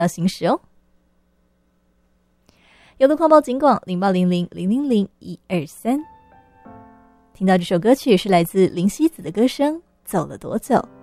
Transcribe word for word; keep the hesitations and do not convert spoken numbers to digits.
要行驶哦。有的狂暴警广零八零零零零零一二三。听到这首歌曲是来自林夕子的歌声《走了多久》。